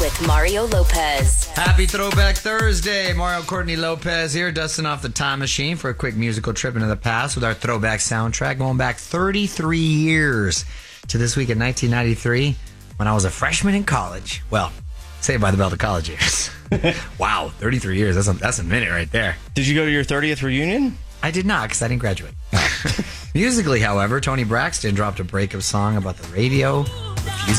with Mario Lopez. Happy Throwback Thursday. Mario Courtney Lopez here, dusting off the time machine for a quick musical trip into the past with our throwback soundtrack going back 33 years to this week in 1993 when I was a freshman in college. Well, Saved by the Bell to college years. Wow, 33 years. That's a minute right there. Did you go to your 30th reunion? I did not, because I didn't graduate. Musically, however, Tony Braxton dropped a breakup song about the radio